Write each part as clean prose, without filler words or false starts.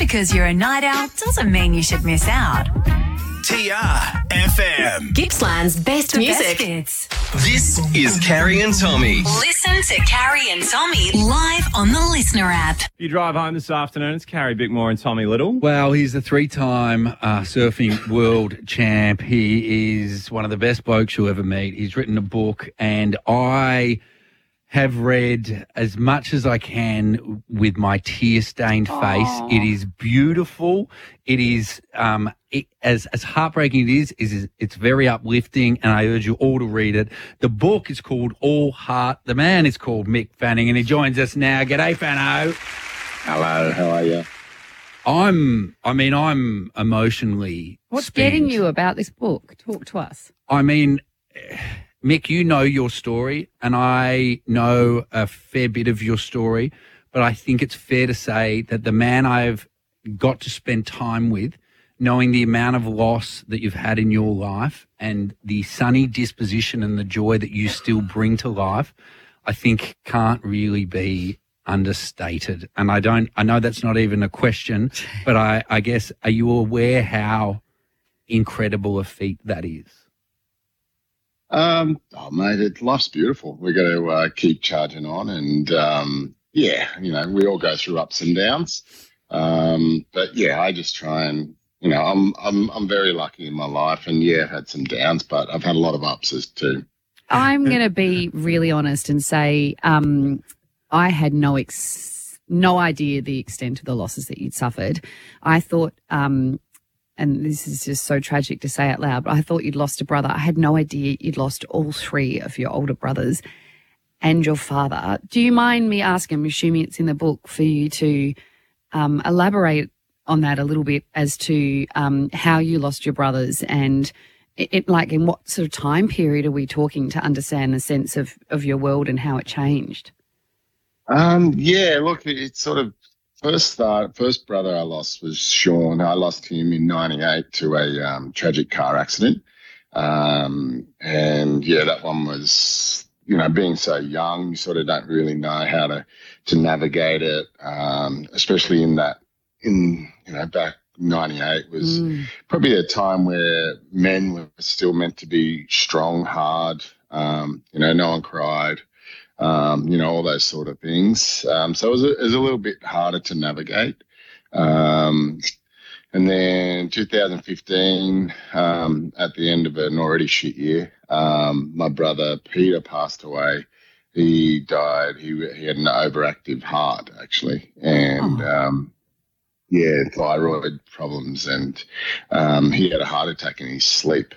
because you're a night owl doesn't mean you should miss out. TRFM. Gippsland's best music. Best bits. This is Carrie and Tommy. Listen to Carrie and Tommy live on the Listener app. You drive home this afternoon, it's Carrie Bickmore and Tommy Little. Well, he's a three-time surfing world champ. He is one of the best blokes you'll ever meet. He's written a book, and I have read as much as I can with my tear-stained face. It is beautiful. It is, as heartbreaking it is it's very uplifting, and I urge you all to read it. The book is called All Heart. The man is called Mick Fanning, and he joins us now. G'day, Fano. Hello, how are you? I'm emotionally What's spent. getting you about this book? Talk to us. I mean, Mick, you know your story, and I know a fair bit of your story, but I think it's fair to say that the man I've got to spend time with, knowing the amount of loss that you've had in your life and the sunny disposition and the joy that you still bring to life, I think can't really be understated. And I know that's not even a question, but I guess, are you aware how incredible a feat that is? Mate, life's beautiful. We got to keep charging on, and we all go through ups and downs. But yeah, I just try and I'm very lucky in my life, and I've had some downs, but I've had a lot of ups too. I'm going to be really honest and say I had no idea the extent of the losses that you'd suffered. I thought, and this is just so tragic to say out loud, but I thought you'd lost a brother. I had no idea you'd lost all three of your older brothers and your father. Do you mind me asking, I'm assuming it's in the book, for you to elaborate on that a little bit as to how you lost your brothers, and in what sort of time period are we talking to understand the sense of your world and how it changed? Look, it's sort of first brother I lost was Sean. I lost him in 98 to a tragic car accident. That one was, being so young, you sort of don't really know how to navigate it, especially back 98 was probably a time where men were still meant to be strong, hard, no one cried. All those sort of things. So it was a little bit harder to navigate. And then 2015, at the end of an already shit year, my brother Peter passed away. He died. He had an overactive heart, actually, and thyroid problems, and he had a heart attack in his sleep.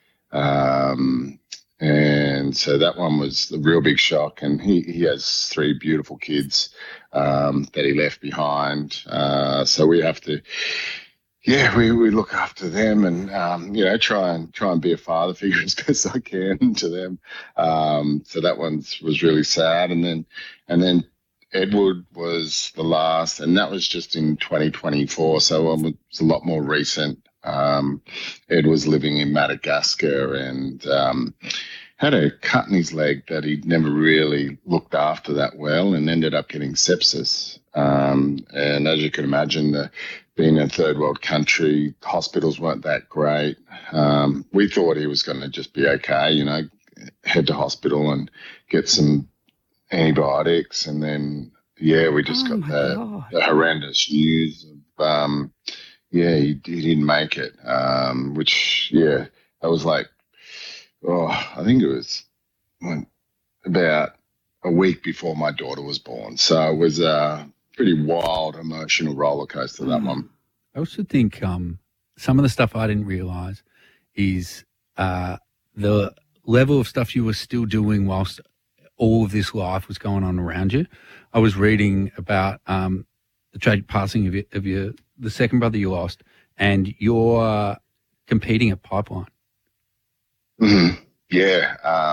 And so that one was the real big shock. And he has three beautiful kids that he left behind. So we have to, we look after them and, try and be a father figure as best I can to them. So that one was really sad. And then Edward was the last, and that was just in 2024. So it was a lot more recent. Ed was living in Madagascar and had a cut in his leg that he'd never really looked after that well, and ended up getting sepsis. And as you can imagine, being in a third world country, hospitals weren't that great. We thought he was going to just be okay, head to hospital and get some antibiotics, and then we just got the horrendous news of he didn't make it, that was like, I think it was about a week before my daughter was born. So it was a pretty wild, emotional roller coaster, that one. I also think some of the stuff I didn't realise is the level of stuff you were still doing whilst all of this life was going on around you. I was reading about the tragic passing of the second brother you lost, and you're competing at Pipeline. Mm-hmm. Yeah.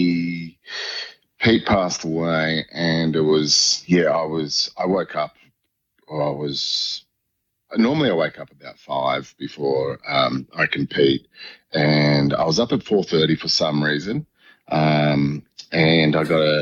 Pete passed away, and it was, I woke up, normally I wake up about 5 before I compete, and I was up at 4:30 for some reason. And I got